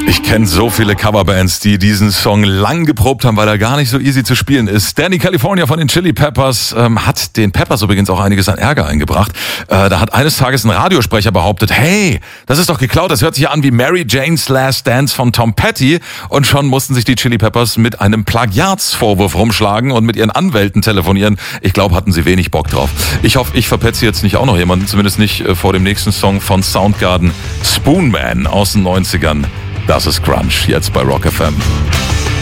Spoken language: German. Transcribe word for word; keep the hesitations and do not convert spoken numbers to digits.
Ich kenne so viele Coverbands, die diesen Song lang geprobt haben, weil er gar nicht so easy zu spielen ist. Danny California von den Chili Peppers ähm, hat den Peppers übrigens auch einiges an Ärger eingebracht. Äh, da hat eines Tages ein Radiosprecher behauptet, hey, das ist doch geklaut, das hört sich ja an wie Mary Jane's Last Dance von Tom Petty. Und schon mussten sich die Chili Peppers mit einem Plagiatsvorwurf rumschlagen und mit ihren Anwälten telefonieren. Ich glaube, hatten sie wenig Bock drauf. Ich hoffe, ich verpetze jetzt nicht auch noch jemanden, zumindest nicht äh, vor dem nächsten Song von Soundgarden, Spoon Man aus den neunzigern. Das ist Crunch, jetzt bei Rock F M.